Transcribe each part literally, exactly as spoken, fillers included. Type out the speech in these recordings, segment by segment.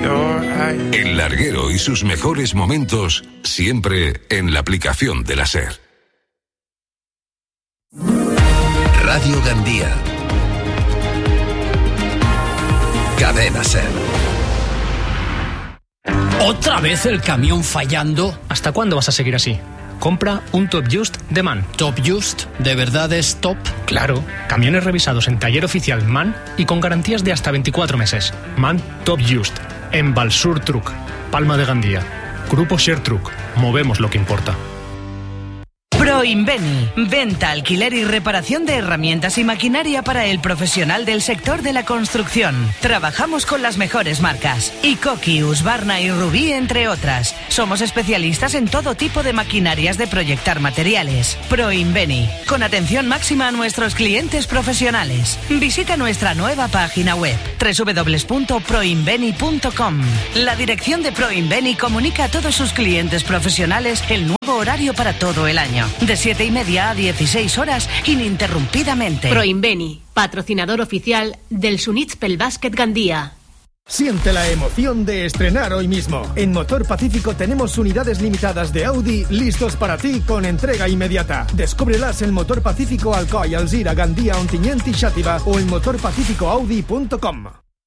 El larguero y sus mejores momentos siempre en la aplicación de la SER. Radio Gandía. Cadena SER. ¿Otra vez el camión fallando? ¿Hasta cuándo vas a seguir así? Compra un Top Just de MAN. ¿Top Just? ¿De verdad es top? Claro, camiones revisados en taller oficial MAN y con garantías de hasta veinticuatro meses. MAN Top Just, en Balsur Truck, Palma de Gandía. Grupo Share Truck, movemos lo que importa. Proinveni, venta, alquiler y reparación de herramientas y maquinaria para el profesional del sector de la construcción. Trabajamos con las mejores marcas, Ikoki, Husqvarna y Rubí, entre otras. Somos especialistas en todo tipo de maquinarias de proyectar materiales. Proinveni, con atención máxima a nuestros clientes profesionales. Visita nuestra nueva página web, doble u doble u doble u punto proinveni punto com. La dirección de Proinveni comunica a todos sus clientes profesionales el nuevo horario para todo el año. De siete y media a dieciséis horas, ininterrumpidamente. Proinveni, patrocinador oficial del Sunitspel Basket Gandía. Siente la emoción de estrenar hoy mismo. En Motor Pacífico tenemos unidades limitadas de Audi listos para ti con entrega inmediata. Descúbrelas en Motor Pacífico Alcoy, Alzira, Gandía, Ontinyent i Xàtiva o en motor pacífico audi punto com.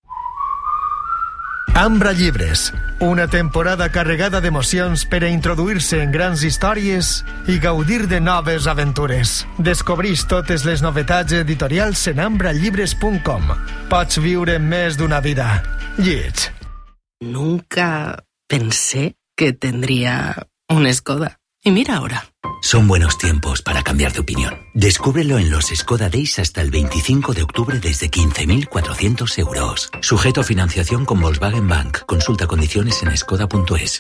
Ambra Llibres, una temporada carregada d'emocions per a introduir-se en grans històries i gaudir de noves aventures. Descobreix totes les novetats editorials en ambra llibres punt com. Pots viure més d'una vida. Lleig. Nunca pensé que tendría un Skoda. Y mira ahora. Son buenos tiempos para cambiar de opinión. Descúbrelo en los Skoda Days hasta el veinticinco de octubre desde quince mil cuatrocientos euros. Sujeto a financiación con Volkswagen Bank. Consulta condiciones en skoda punto es.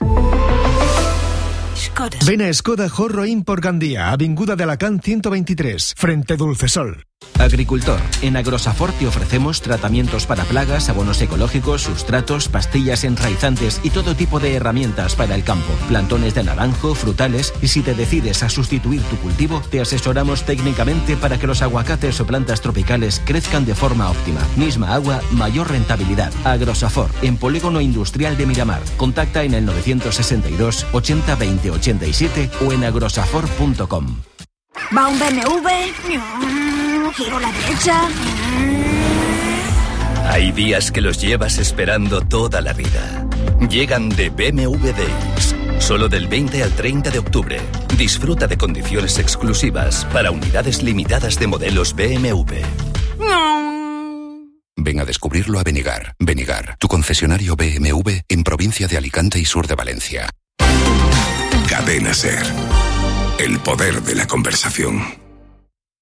Ven a Skoda Horro Import Gandía, Avinguda de Alacant ciento veintitrés, frente Dulcesol. Agricultor, en Agrosafor te ofrecemos tratamientos para plagas, abonos ecológicos, sustratos, pastillas enraizantes y todo tipo de herramientas para el campo. Plantones de naranjo, frutales, y si te decides a sustituir tu cultivo, te asesoramos técnicamente para que los aguacates o plantas tropicales crezcan de forma óptima. Misma agua, mayor rentabilidad. Agrosafor, en Polígono Industrial de Miramar. Contacta en el novecientos sesenta y dos ochenta veinte ochenta y siete o en agrosafor punto com. Va un B M W, giro a la derecha. Hay días que los llevas esperando toda la vida. Llegan de B M W Days. Solo del veinte al treinta de octubre. Disfruta de condiciones exclusivas para unidades limitadas de modelos B M W. Ven a descubrirlo a Benigar. Benigar, tu concesionario B M W en provincia de Alicante y sur de Valencia. Cadena SER. El poder de la conversación.